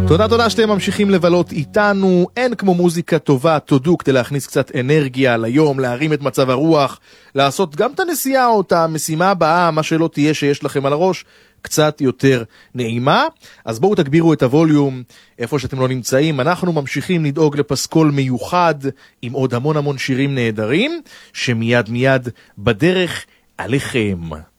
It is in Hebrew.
תודה שאתם ממשיכים לבלות איתנו. אין כמו מוזיקה טובה, תודו, כדי להכניס קצת אנרגיה ליום, להרים את מצב הרוח, לעשות גם את הנסיעה או את המשימה הבאה, מה שלא תהיה שיש לכם על הראש, קצת יותר נעימה. אז בואו תגבירו את הווליום איפה שאתם לא נמצאים. אנחנו ממשיכים לדאוג לפסקול מיוחד עם עוד המון שירים נהדרים שמיד בדרך עליכם.